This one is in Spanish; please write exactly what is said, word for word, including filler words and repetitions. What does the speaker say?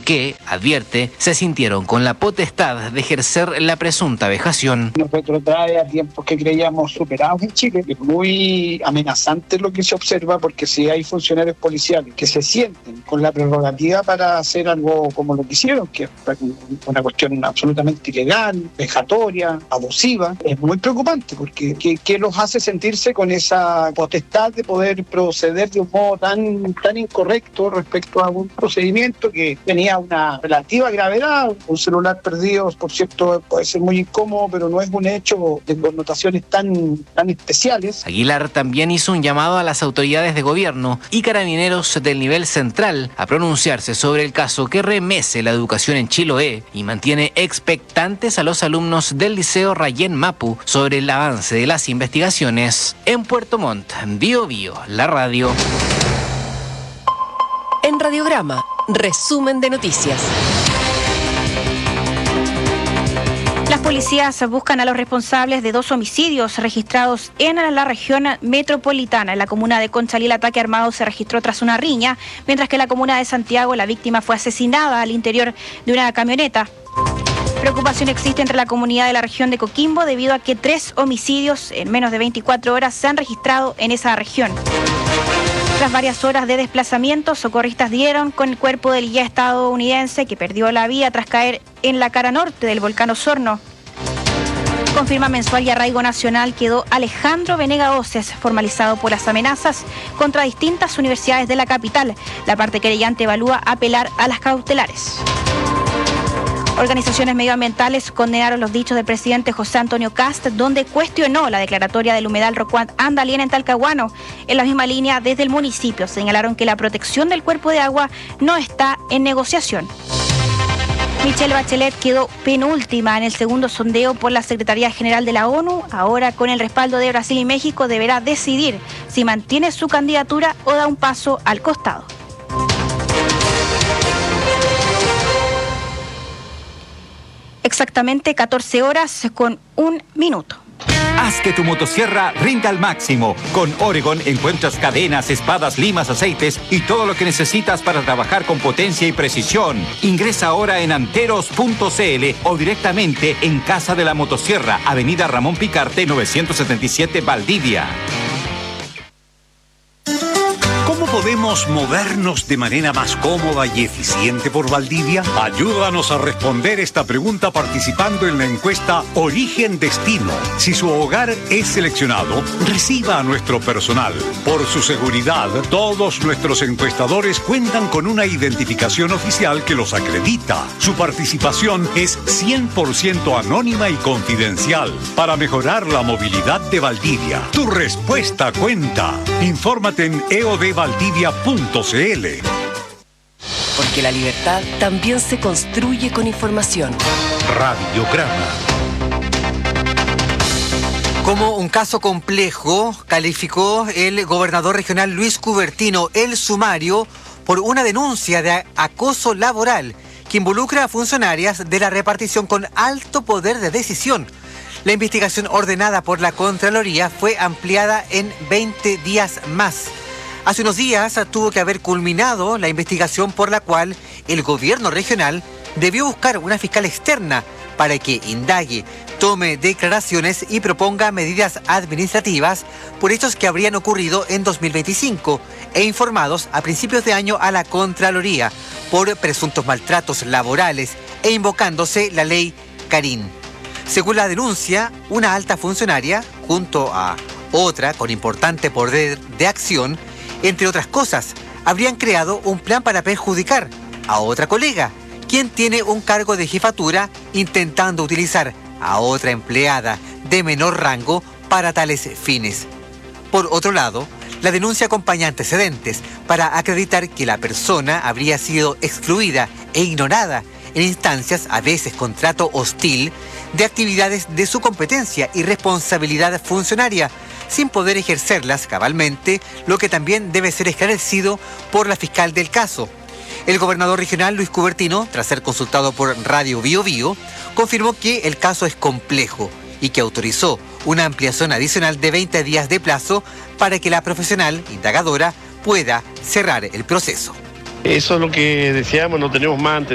que, advierte, se sintieron con la potestad de ejercer la presunta vejación. Nos retrotrae a tiempos que creíamos superados en Chile. Es muy amenazante lo que se observa, porque si hay funcionarios policiales que se sienten con la prerrogativa para hacer algo como lo que hicieron, que es una cuestión absolutamente ilegal, vejatoria, abusiva, es muy preocupante, porque ¿qué, qué los hace sentirse con esa potestad de poder proceder de un modo tan, tan incorrecto respecto a un procedimiento que tenía una relativa gravedad? Un celular perdido, por cierto, puede ser muy incómodo, pero no es un hecho de connotaciones tan, tan especiales. Aguilar también hizo un llamado a las autoridades de gobierno y carabineros del nivel central a pronunciarse sobre el caso que remece la educación en Chiloé y mantiene expectantes a los alumnos del Liceo Rayén Mapu sobre el avance de las investigaciones. En Puerto Montt, Bio Bio, la radio. En Radiograma, resumen de noticias. Las policías buscan a los responsables de dos homicidios registrados en la región metropolitana. En la comuna de Conchalí el ataque armado se registró tras una riña, mientras que en la comuna de Santiago la víctima fue asesinada al interior de una camioneta. Preocupación existe entre la comunidad de la región de Coquimbo debido a que tres homicidios en menos de veinticuatro horas se han registrado en esa región. Tras varias horas de desplazamiento, socorristas dieron con el cuerpo del guía estadounidense que perdió la vida tras caer en la cara norte del volcán Osorno. Confirma Mensual y Arraigo Nacional quedó Alejandro Venega Oces, formalizado por las amenazas contra distintas universidades de la capital. La parte querellante evalúa apelar a las cautelares. Organizaciones medioambientales condenaron los dichos del presidente José Antonio Kast, donde cuestionó la declaratoria del humedal Rocuant Andalien en Talcahuano. En la misma línea, desde el municipio señalaron que la protección del cuerpo de agua no está en negociación. Michelle Bachelet quedó penúltima en el segundo sondeo por la Secretaría General de la ONU. Ahora, con el respaldo de Brasil y México, deberá decidir si mantiene su candidatura o da un paso al costado. Exactamente catorce horas con un minuto. Haz que tu motosierra rinda al máximo. Con Oregon encuentras cadenas, espadas, limas, aceites y todo lo que necesitas para trabajar con potencia y precisión. Ingresa ahora en anteros punto c l o directamente en Casa de la Motosierra, Avenida Ramón Picarte, novecientos setenta y siete, Valdivia. ¿Cómo podemos movernos de manera más cómoda y eficiente por Valdivia? Ayúdanos a responder esta pregunta participando en la encuesta Origen Destino. Si su hogar es seleccionado, reciba a nuestro personal. Por su seguridad, todos nuestros encuestadores cuentan con una identificación oficial que los acredita. Su participación es cien por ciento anónima y confidencial para mejorar la movilidad de Valdivia. Tu respuesta cuenta. Infórmate en e o d valdivia punto c l. Porque la libertad también se construye con información. Radiograma. Como un caso complejo, calificó el gobernador regional Luis Cubertino el sumario por una denuncia de acoso laboral que involucra a funcionarias de la repartición con alto poder de decisión. La investigación ordenada por la Contraloría fue ampliada en veinte días más. Hace unos días tuvo que haber culminado la investigación por la cual el gobierno regional debió buscar una fiscal externa para que indague, tome declaraciones y proponga medidas administrativas por hechos que habrían ocurrido en dos mil veinticinco e informados a principios de año a la Contraloría por presuntos maltratos laborales e invocándose la ley Carín. Según la denuncia, una alta funcionaria, junto a otra con importante poder de acción, entre otras cosas, habrían creado un plan para perjudicar a otra colega, quien tiene un cargo de jefatura, intentando utilizar a otra empleada de menor rango para tales fines. Por otro lado, la denuncia acompaña antecedentes para acreditar que la persona habría sido excluida e ignorada en instancias, a veces con trato hostil, de actividades de su competencia y responsabilidad funcionaria, sin poder ejercerlas cabalmente, lo que también debe ser esclarecido por la fiscal del caso. El gobernador regional Luis Cubertino, tras ser consultado por Radio Bio Bio, confirmó que el caso es complejo y que autorizó una ampliación adicional de veinte días de plazo para que la profesional indagadora pueda cerrar el proceso. Eso es lo que deseamos, no tenemos más